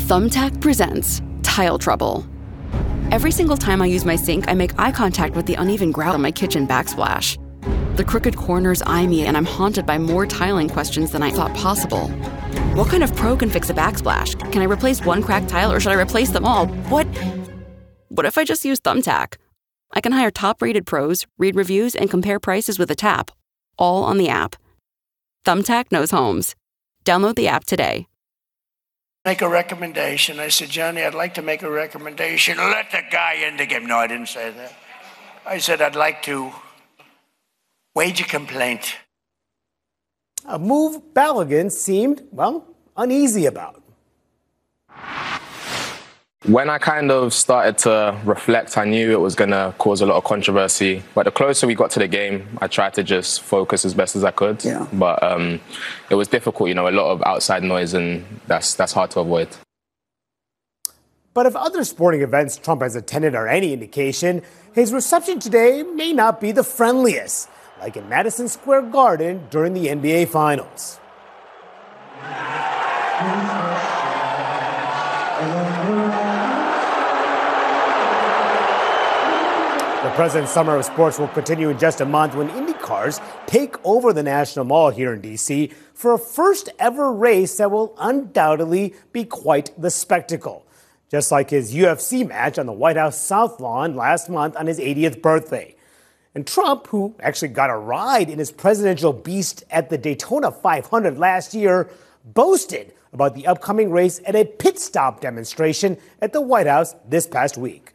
Thumbtack presents Tile Trouble. Every single time I use my sink, I make eye contact with the uneven grout on my kitchen backsplash. The crooked corners eye me, and I'm haunted by more tiling questions than I thought possible. What kind of pro can fix a backsplash? Can I replace one cracked tile, or should I replace them all? What if I just use Thumbtack? I can hire top-rated pros, read reviews, and compare prices with a tap, all on the app. Thumbtack knows homes. Download the app today. Make a recommendation. I said, Johnny, I'd like to make a recommendation. Let the guy in the game. No, I didn't say that. I said, I'd like to wage a complaint. A move Balogun seemed, uneasy about. When I kind of started to reflect, I knew it was going to cause a lot of controversy. But the closer we got to the game, I tried to just focus as best as I could. Yeah. But it was difficult, a lot of outside noise, and that's hard to avoid. But if other sporting events Trump has attended are any indication, his reception today may not be the friendliest, like in Madison Square Garden during the NBA Finals. The President's Summer of Sports will continue in just a month when Indy cars take over the National Mall here in D.C. for a first ever race that will undoubtedly be quite the spectacle. Just like his UFC match on the White House South Lawn last month on his 80th birthday. And Trump, who actually got a ride in his presidential beast at the Daytona 500 last year, boasted about the upcoming race at a pit stop demonstration at the White House this past week.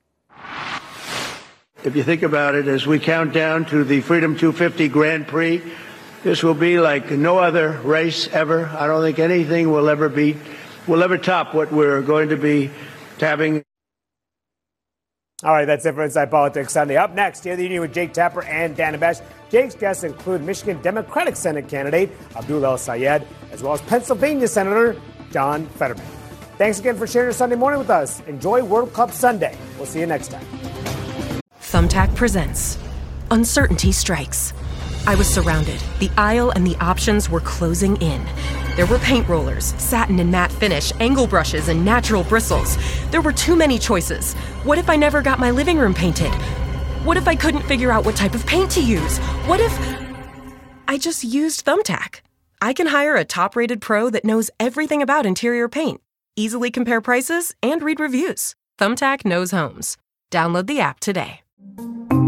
If you think about it, as we count down to the Freedom 250 Grand Prix, this will be like no other race ever. I don't think anything will ever top what we're going to be having. All right, that's it for Inside Politics Sunday. Up next, here the Union with Jake Tapper and Dan Abesh. Jake's guests include Michigan Democratic Senate candidate Abdul El-Sayed, as well as Pennsylvania Senator John Fetterman. Thanks again for sharing your Sunday morning with us. Enjoy World Cup Sunday. We'll see you next time. Thumbtack presents Uncertainty Strikes. I was surrounded. The aisle and the options were closing in. There were paint rollers, satin and matte finish, angle brushes, and natural bristles. There were too many choices. What if I never got my living room painted? What if I couldn't figure out what type of paint to use? What if I just used Thumbtack? I can hire a top-rated pro that knows everything about interior paint, easily compare prices, and read reviews. Thumbtack knows homes. Download the app today.